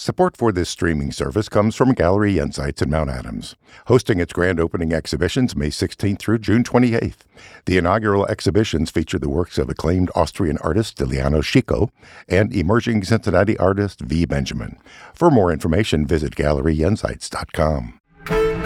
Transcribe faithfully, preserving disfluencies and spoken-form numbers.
Support for this streaming service comes from Gallery Insights in Mount Adams, hosting its grand opening exhibitions May sixteenth through June twenty-eighth. The inaugural exhibitions feature the works of acclaimed Austrian artist Diliano Schico and emerging Cincinnati artist V. Benjamin. For more information, visit gallery insights dot com.